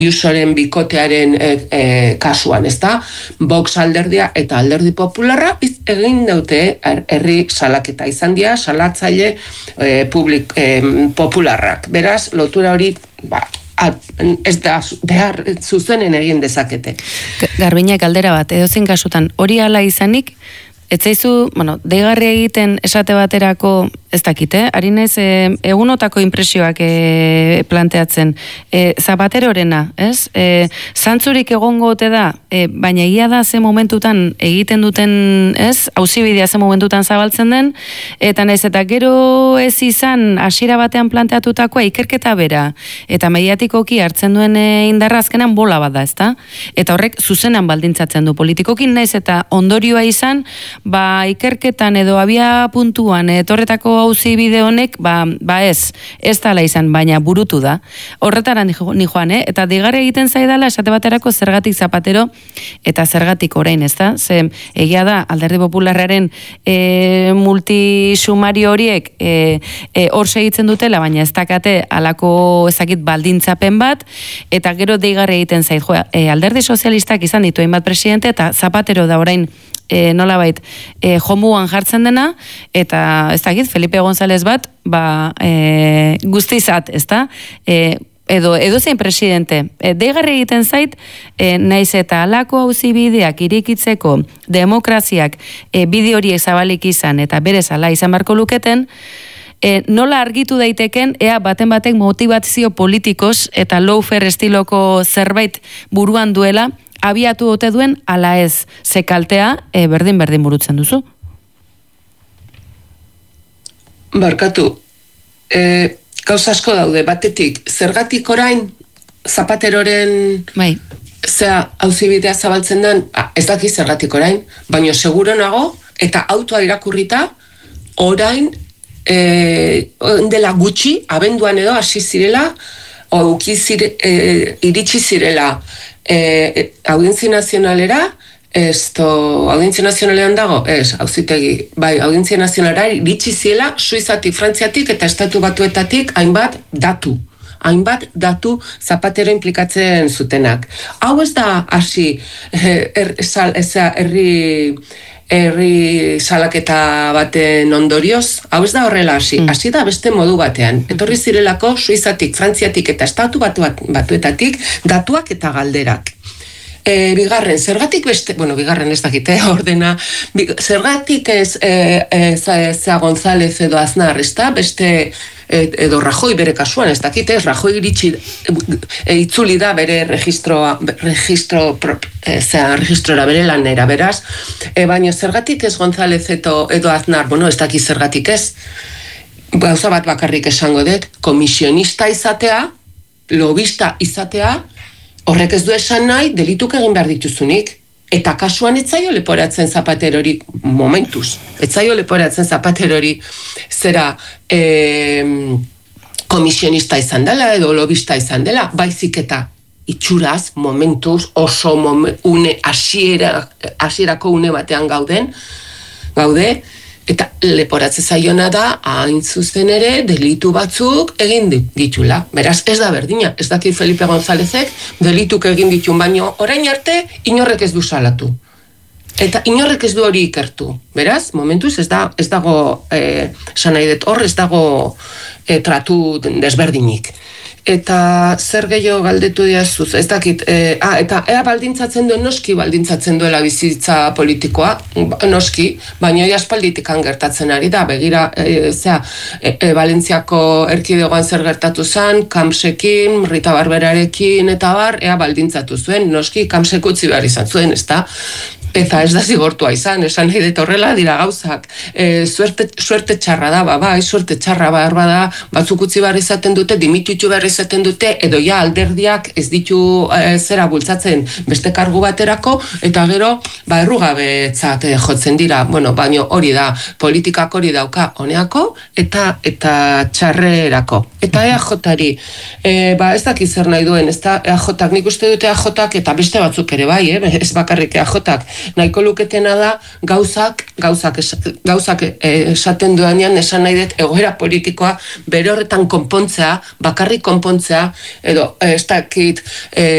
Ayusoren bikotearen kasuan, ezta? Vox alderdia eta alderdi popularra egin dute herri salaketa izan dira, salatzaile popularrak. Beraz, lotura hori, ez da behar zuzenen egin dezakete. Garbiñak galdera bat, edozein kasutan, hori hala izanik, ez zaizu, deigarri egiten esate baterako, ez dakite, ari naiz egunotako impresioak planteatzen, Zapaterorena, ez? Zantzurik egongo ote da, baina egia da ze momentutan egiten duten, ez? Auzibidea ze momentutan zabaltzen den, eta naiz eta gero ez izan hasiera batean planteatutakoa ikerketa bera, eta mediatikoki hartzen duen indarra azkenan bola bat da, ezta? Eta horrek zuzenan baldintzatzen du politikokin, naiz eta ondorioa izan, ikerketan edo abia puntuan etorretako auzi bide honek, ez dala izan, baina burutu da. Horretara ni joan, eta digarri egiten zaidala esate baterako zergatik Zapatero eta zergatik orain, ez da? Ze egia da, Alderdi Popularraren multisumario horiek hor segitzen dutela, baina ez dakate alako ezakit baldintzapen bat, eta gero digarri egiten zaid. Alderdi Sozialistak izan ditu hainbat presidente, eta Zapatero da orain nolabait jomuan jartzen dena, eta ez dakit, Felipe González bat, guztizat, ez da? Edo zein presidente. Deigarri egiten zait, naiz eta alako auzibideak irikitzeko demokraziak bide horiek zabalik izan, eta berez ala izan barko luketen, nola argitu daiteken, ea baten motivazio politikoz eta lawfare estiloko zerbait buruan duela, abiatu ote duen, ala ez, ze kaltea berdin burutzen duzu. Barkatu, gauza asko daude, batetik, zergatik orain Zapateroren auzibidea zabaltzen den, ez daki zergatik orain, baina seguro nago, eta autoa irakurrita, orain dela gutxi, abenduan edo hasi zirela, iritsi zirela, Audientzia Nazionalera, Audientzia Nazionalean dago, auzitegi, Audientzia Nazionalera iritsi ziela, Suizatik, Frantziatik eta Estatu Batuetatik hainbat datu Zapatero implikatzen zutenak. Hau ez da hasi herri salaketa baten ondorioz, hau ez da horrela hasi da beste modu batean. Etorri zirelako Suizatik, Frantziatik eta Estatu Batuetatik datuak eta galderak. Bigarren, zergatik beste, bigarren ez dakite, ordena, zergatik ez González edo Aznar, ez da, beste, edo Rajoy bere kasuan, ez dakite, Rajoy itzuli da bere registrora bere lanera, beraz, baina zergatik ez González edo Aznar, ez dakit zergatik ez, gauza bat bakarrik esango dut, komisionista izatea, lobista izatea, horrek ez du esan nahi, delituk egin behar dituzunik. Eta kasuan etzaio leporatzen Zapaterori, momentuz, etzaio leporatzen Zapaterori zera komisionista izan dela edo lobista izan dela, baizik eta itxuraz, momentuz, oso une hasierako une batean gaude, eta leporatzen zaiona da, hain zuzen ere, delitu batzuk egin ditula. Beraz, ez da berdina, ez daki Felipe Gonzálezek delituk egin ditun, baino orain arte inorrek ez du salatu. Eta inorrek ez du hori ikertu. Beraz, momentuz ez dago, esan nahi dut, hor ez dago tratu desberdinik. Eta zer gehiago galdetu diazuz, ez dakit, eta ea baldintzatzen duen, noski baldintzatzen duela bizitza politikoa, noski, baina aspalditikan gertatzen ari da, begira, Valentziako erkidegoan zer gertatu zen, Kamsekin, Rita Barberarekin, eta ea baldintzatu zuen, noski, Kamsek utzi behar izan zuen, ez da? Eta ez da zigortua izan, esan nahi dut horrela dira gauzak. Suerte txarra da, suerte txarra behar bada, batzuk utzi behar izaten dute, dimititu behar izaten dute, edo alderdiak ez ditu zera bultzatzen beste kargu baterako, eta gero, errugabetzat jotzen dira, baino hori da, politikak hori dauka honeako, eta txarrerako. Eta EAJ-ari, ez dakit zer nahi duen, ez da EAJ-ak, nik uste dute EAJ-ak, eta beste batzuk ere bai, ez bakarrik EAJ-ak, nahiko luketena da gauzak esaten duanean esan nahi dut egoera politikoa bere horretan konpontzea, bakarrik konpontzea, edo ez dakit